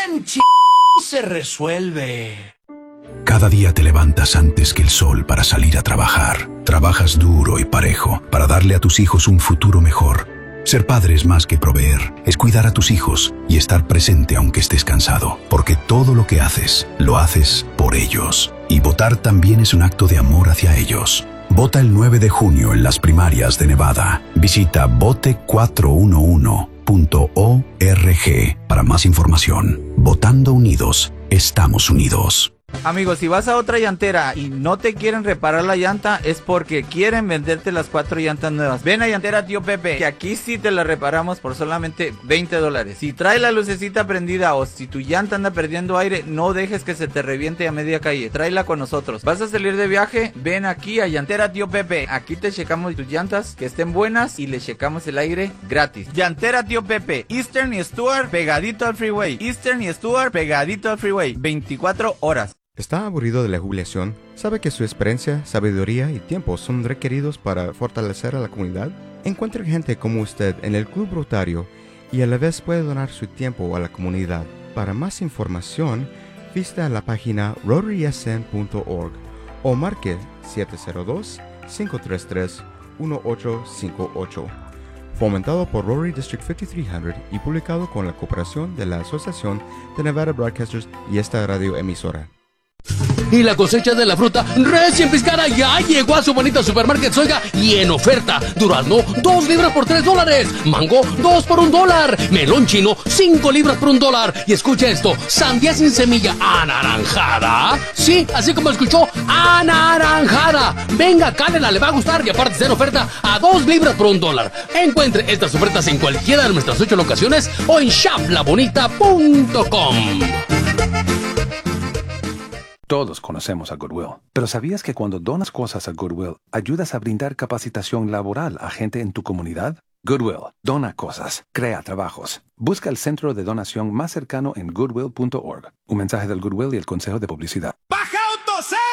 se resuelve. Cada día te levantas antes que el sol para salir a trabajar. Trabajas duro y parejo para darle a tus hijos un futuro mejor. Ser padre es más que proveer, es cuidar a tus hijos y estar presente aunque estés cansado, porque todo lo que haces, lo haces por ellos. Y votar también es un acto de amor hacia ellos. Vota el 9 de junio en las primarias de Nevada. Visita vote411.org para más información. Votando unidos, estamos unidos. Amigos, si vas a otra llantera y no te quieren reparar la llanta, es porque quieren venderte las 4 llantas nuevas. Ven a Llantera Tío Pepe, que aquí sí te la reparamos por solamente $20. Si trae la lucecita prendida o si tu llanta anda perdiendo aire, no dejes que se te reviente a media calle. Tráela con nosotros. ¿Vas a salir de viaje? Ven aquí a Llantera Tío Pepe. Aquí te checamos tus llantas, que estén buenas, y le checamos el aire gratis. Llantera Tío Pepe, Eastern y Stuart, pegadito al freeway. Eastern y Stuart, pegadito al freeway. 24 horas. ¿Está aburrido de la jubilación? ¿Sabe que su experiencia, sabiduría y tiempo son requeridos para fortalecer a la comunidad? Encuentre gente como usted en el Club Rotario y a la vez puede donar su tiempo a la comunidad. Para más información, visita la página rotarysn.org o marque 702-533-1858. Fomentado por Rotary District 5300 y publicado con la cooperación de la Asociación de Nevada Broadcasters y esta radio emisora. Y la cosecha de la fruta recién pescada ya llegó a su bonita supermarket, oiga, y en oferta. Durazno, 2 libras por $3. Mango, 2 por $1. Melón chino, 5 libras por $1. Y escucha esto, sandía sin semilla anaranjada. Sí, así como escuchó, anaranjada. Venga, cálela, le va a gustar y aparte está en oferta a 2 libras por $1. Encuentre estas ofertas en cualquiera de nuestras 8 locaciones o en shoplabonita.com. Todos conocemos a Goodwill, pero ¿sabías que cuando donas cosas a Goodwill, ayudas a brindar capacitación laboral a gente en tu comunidad? Goodwill, dona cosas, crea trabajos. Busca el centro de donación más cercano en goodwill.org. Un mensaje del Goodwill y el Consejo de Publicidad. ¡Baja!